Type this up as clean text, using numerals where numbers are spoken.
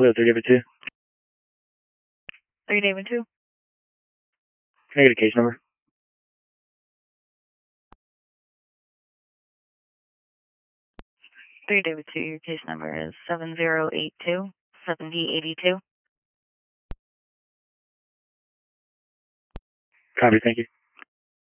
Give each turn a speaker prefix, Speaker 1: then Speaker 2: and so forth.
Speaker 1: Toledo 3 David 2.
Speaker 2: 3 David 2.
Speaker 1: Can I get a case number?
Speaker 2: 3 David 2, your case number is 7082 7082.
Speaker 1: Copy, thank you.